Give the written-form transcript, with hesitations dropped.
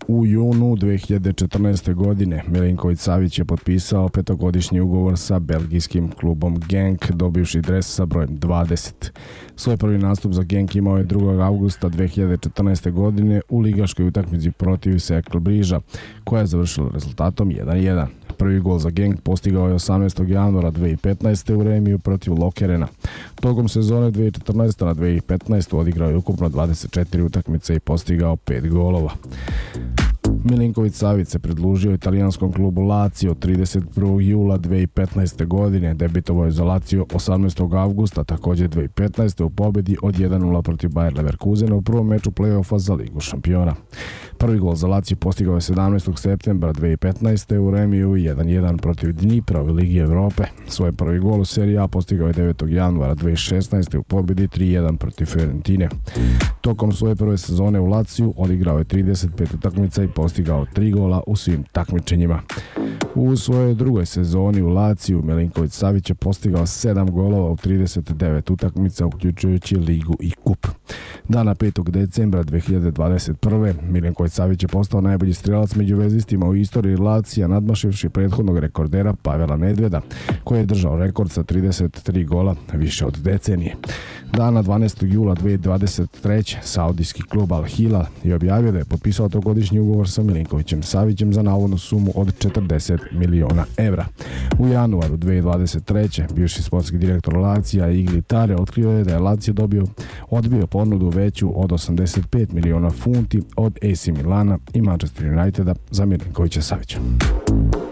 U junu 2014. godine Milinković Savić je potpisao petogodišnji ugovor sa belgijskim klubom Genk, dobivši dres sa brojem 20. Svoj prvi nastup za Genk imao je 2. avgusta 2014. godine u ligaškoj utakmici protiv Cercle Brugea, koja je završila rezultatom 1:1. Prvi gol za Genk postigao je 18. januara 2015. u remiju protiv Lokerena. Tokom sezone 2014. na 2015. odigrao je ukupno 24 utakmice i postigao 5 golova. Milinković Savić se pridružio italijanskom klubu Lazio 31. jula 2015. godine. Debitovao je za Lazio 18. avgusta, također 2015. u pobedi od 1:0 protiv Bayer Leverkusena u prvom meču play-offa za Ligu šampiona. Prvi gol za Lazio postigao je 17. septembra 2015. u remiju 1:1 protiv Dnipra u Ligi Evrope. Svoj prvi gol u seriji A postigao je 9. januara 2016. u pobedi 3:1 protiv Fiorentine. Tokom svoje prve sezone u Laziju odigrao je 35 utakmica i postigao 3 gola u svim takmičenjima. U svojoj drugoj sezoni u Laziju Milinković Savić je postigao 7 golova u 39 utakmica, uključujući ligu i kup. Dana 5. decembra 2021. Milinković Savić je postao najbolji strelac među vezistima u istoriji Lazija, nadmašivši prethodnog rekordera Pavela Nedveda, koji je držao rekord sa 33 gola više od decenije. Dana 12. jula 2023. saudijski klub Al Hilal je objavio da je potpisao trogodišnji ugovor sa Milinkovićem Savićem za navodnu sumu od 40 miliona evra. U januaru 2023. bivši sportski direktor Lazija Igli Tare otkrio je da je Lazio odbio ponudu veću od 85 miliona funti od AC Milana i Manchester Uniteda za Milinkovića Savića.